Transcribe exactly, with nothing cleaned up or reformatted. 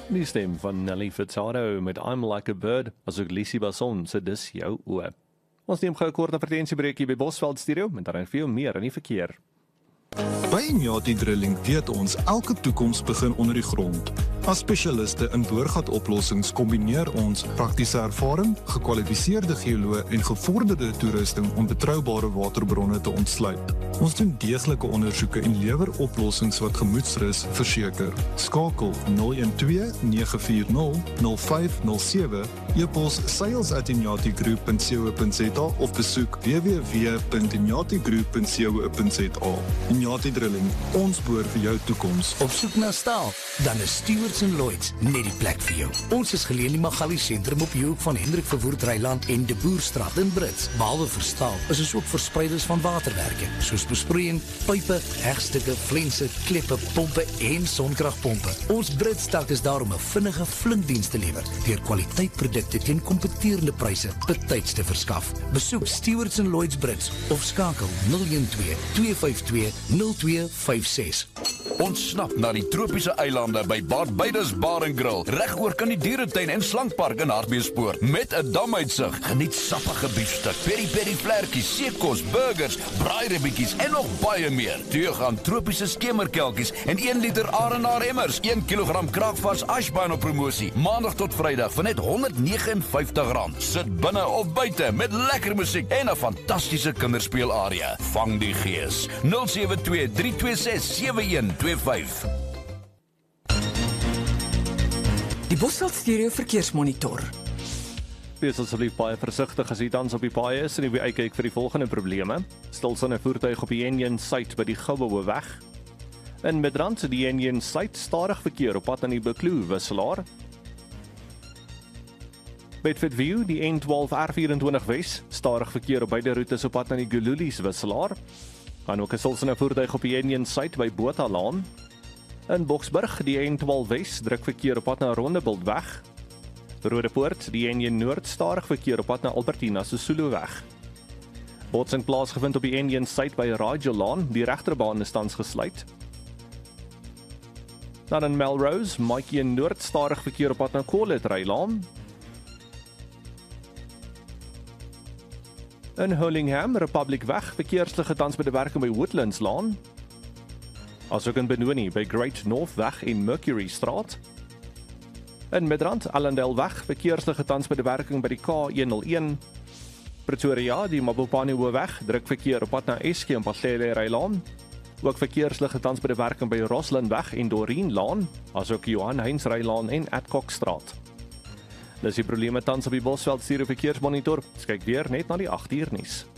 Die stem van Nelly Furtado met I'm Like a Bird, asook Lisie Basson se Dis Jou Oë. Ons neem gou 'n kort advertensiebreekie by Bosveld Studio, met dan veel meer in die verkeer. By Inyati Drilling weet ons elke toekoms begin onder die grond. As spesialiste in boorgatoplossings kombineer ons praktiese ervaring, gekwalifiseerde geoloë en gevorderde toerusting om betroubare waterbronne te ontsluit. Ons doen deeglike ondersoeke en lewer oplossings wat gemoedsrus verseker. Skakel nul een twee nege vier nul nul vyf nul sewe, e-pos sales at inyati group punt co punt za of besoek w w w punt inyati group punt co punt za. Inyati Drilling, ons boor vir jou toekoms. Op soek na staal, dan is Stewards en Lloyds net die plek vir jou. Ons is geleë in die Magali sentrum op die hoek van Hendrik Verwoerd Reiland en De Boerstraat in Brits. Behalwe vir staal, is ons ook verspreiders van waterwerke, soos besproeiing, pype, hegstukke, flense, kleppe, pompe en sonkragpompe. Ons Brits tak is daar om 'n vinnige flinkdiens te lewer, deur kwaliteitprodukte teen kompeterende pryse betyds te verskaf. Besoek Stewards en Lloyds Brits of skakel nul een twee twee vyf twee nul twee vyf ses. Ontsnap na die tropiese eilande by Barbados Bar and Grill, reg oor kan die dieretuin en slankpark in Hartbeespoort, met 'n damuitsig. Geniet sappige biefstuk, peri-peri vlekkies, seekos, burgers, braairibbietjies en nog baie meer. Twee gaan tropiese skemerkelkies en een liter Arenaar emmers, een kilogram kraakvars ashbaan op promosie, maandag tot vrydag vir net honderd vyf en vyftig rand. Sit binne of buite met lekker musiek en 'n fantastiese kinderspeelarea. Vang die gees. nul sewe twee drie twee ses sewe een twee vyf. Die Bosveld Stereo Verkeersmonitor. Wees asseblief baie versigtig as jy tans op die paai is en jy uitkyk vir die volgende probleme. Stilstaande voertuig op die N een suid by die Gouwe weg. In Midrand die N een suid stadig verkeer op pad aan die Bekloo wisselaar. Bedford View die N twaalf R vyf Wes stadig verkeer op beide roetes op pad aan die Gululies wisselaar. Gaan ook 'n stilstaande voertuig op die N een suid by Bothalaan. In Boksburg die N twaalf Wes druk verkeer op pad na Rondebultweg. Rodepoort die N een Noord stadig verkeer op pad na Albertina Sisuluweg. Botsing plaasgevind op die N een suid by Rajalaan, die regterbaan is tans gesluit. Dan in Melrose, Maatjie Noord stadig verkeer op pad na Colet-Reilaan. In Hurlingham, Republic Weg, verkeersligte tans by die werking by Woodlandslaan. Asook in Benoni by Great North Weg en Mercury Straat. In Midrand, Allendale Weg, verkeersligte tans by die werking by die K honderdeen. Pretoria, die Mabopane Hoofweg, druk verkeer op pad na Eske en Patlele-Reilaan. Ook verkeersligte tans by die werking by Roslyn Weg en Doreenlaan, asook Johan Heinz Reilaan en Adcock Straat. Dis die probleme tans op die Bosveld Stereo Verkeersmonitor. Kyk weer net na die agt uur nuus.